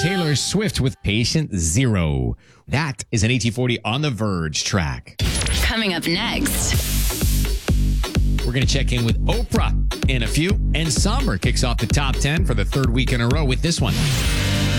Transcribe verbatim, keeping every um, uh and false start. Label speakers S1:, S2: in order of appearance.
S1: Taylor Swift with Patient Zero. That is an A T forty On the Verge track.
S2: Coming up next.
S1: We're going to check in with Oprah in a few. And Somber kicks off the top ten for the third week in a row with this one.